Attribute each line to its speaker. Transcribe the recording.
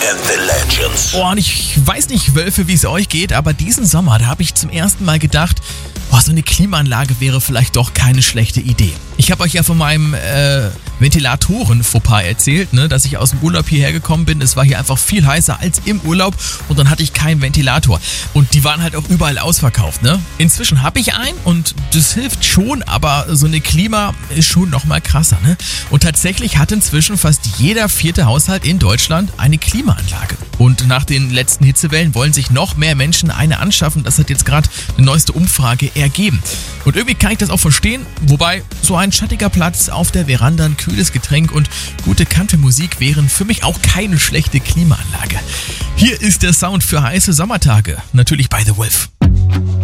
Speaker 1: and the Legends.
Speaker 2: Oh, und ich weiß nicht, Wölfe, wie es euch geht, aber diesen Sommer, da habe ich zum ersten Mal gedacht, so eine Klimaanlage wäre vielleicht doch keine schlechte Idee. Ich habe euch ja von meinem Ventilatoren-Fauxpas erzählt, ne, dass ich aus dem Urlaub hierher gekommen bin. Es war hier einfach viel heißer als im Urlaub und dann hatte ich keinen Ventilator. Und die waren halt auch überall ausverkauft, ne? Inzwischen habe ich einen und das hilft schon, aber so eine Klima ist schon noch mal krasser, ne? Und tatsächlich hat inzwischen fast jeder 4. Haushalt in Deutschland eine Klimaanlage. Und nach den letzten Hitzewellen wollen sich noch mehr Menschen eine anschaffen. Das hat jetzt gerade eine neueste Umfrage ergeben. Und irgendwie kann ich das auch verstehen, wobei so ein schattiger Platz auf der Veranda, ein kühles Getränk und gute Country-Musik wären für mich auch keine schlechte Klimaanlage. Hier ist der Sound für heiße Sommertage, natürlich bei The Wolf.